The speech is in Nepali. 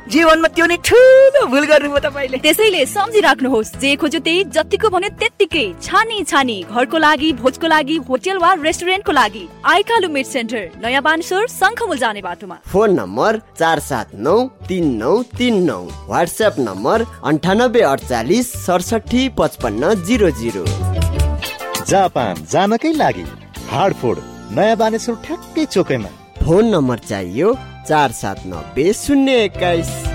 जीवनमा त्यो नै ठुलो भुल गर्नुभयो तपाईले। त्यसैले सम्झिराख्नुहोस्, जे खोज्यो त्यही, जतिको भन्यो त्यत्तिकै। छानी छानी घरको लागि, भोजको लागि, होटल वा रेस्टुरेन्टको लागि आइकालु मिट सेन्टर, नयाँ बानेश्वर शङ्खमुल जाने बाटोमा। Phone number 47939339, WhatsApp number 9848675500। Japan जानकै लागि हार्डफोर्ड, नयाँ बानेश्वर ठ्याक्कै चोकैमा। फोन नम्बर चाहियो 4790 021।